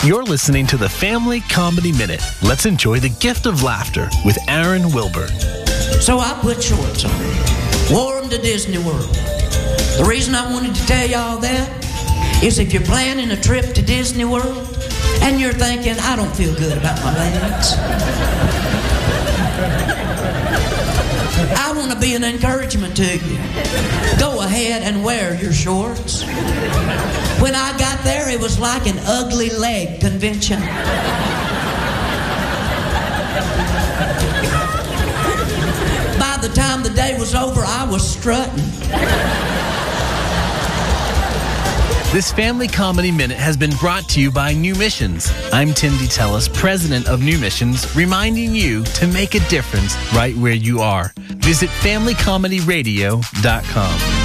You're listening to the Family Comedy Minute. Let's enjoy the gift of laughter with Aaron Wilbur. So I put shorts on, wore them to Disney World. The reason I wanted to tell y'all that is if you're planning a trip to Disney World and you're thinking, I don't feel good about my legs, I want to be an encouragement to you. Go ahead and wear your shorts. When I got there, it was like an ugly leg convention. By the time the day was over, I was strutting. This Family Comedy Minute has been brought to you by New Missions. I'm Tim DeTellis, president of New Missions, reminding you to make a difference right where you are. Visit FamilyComedyRadio.com.